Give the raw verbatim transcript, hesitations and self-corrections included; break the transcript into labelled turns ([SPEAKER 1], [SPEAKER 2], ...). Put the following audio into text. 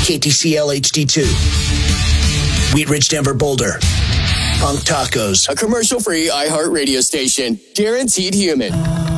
[SPEAKER 1] K T C L H D two. Wheat Ridge, Denver, Boulder. Punk Tacos.
[SPEAKER 2] A commercial-free iHeart radio station. Guaranteed human.